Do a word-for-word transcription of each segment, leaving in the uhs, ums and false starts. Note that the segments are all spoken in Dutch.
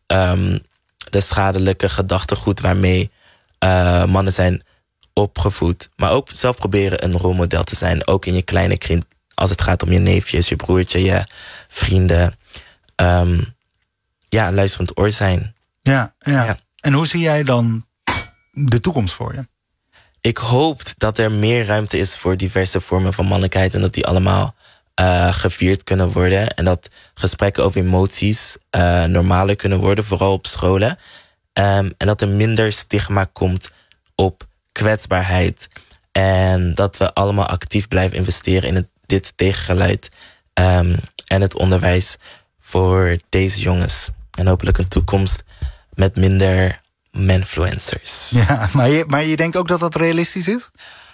um, de schadelijke gedachtegoed waarmee uh, mannen zijn opgevoed. Maar ook zelf proberen een rolmodel te zijn. Ook in je kleine kring. Als het gaat om je neefjes, je broertje, je vrienden. Um, ja, een luisterend oor zijn. Ja, ja, ja. En hoe zie jij dan de toekomst voor je? Ik hoop dat er meer ruimte is voor diverse vormen van mannelijkheid. En dat die allemaal uh, gevierd kunnen worden. En dat gesprekken over emoties uh, normaler kunnen worden. Vooral op scholen. Um, en dat er minder stigma komt op kwetsbaarheid. En dat we allemaal actief blijven investeren in het, dit tegengeluid. Um, en het onderwijs voor deze jongens. En hopelijk een toekomst met minder manfluencers. Ja, maar je, maar je denkt ook dat dat realistisch is?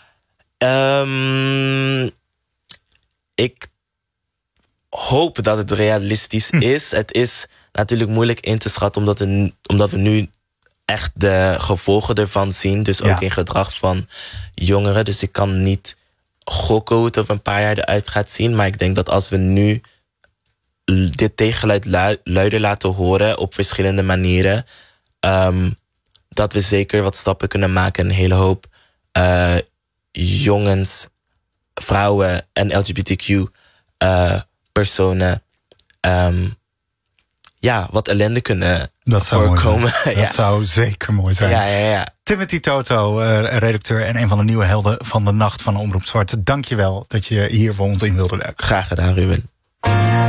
Um, ik hoop dat het realistisch hm. is. Het is natuurlijk moeilijk in te schatten, omdat, het, omdat we nu echt de gevolgen ervan zien. Dus ook ja. in gedrag van jongeren. Dus ik kan niet gokken hoe het over een paar jaar eruit gaat zien. Maar ik denk dat als we nu dit tegengeluid lu- luider laten horen op verschillende manieren, Um, dat we zeker wat stappen kunnen maken. Een hele hoop uh, jongens, vrouwen en L G B T Q uh, personen um, ja, wat ellende kunnen dat zou voorkomen. Mooi zijn. ja. Dat zou zeker mooi zijn. Ja, ja, ja. Timothy Toto, uh, redacteur en een van de nieuwe helden van de nacht van Omroep Zwart. Dank je wel dat je hier voor ons in wilde duiken. Graag gedaan, Ruben.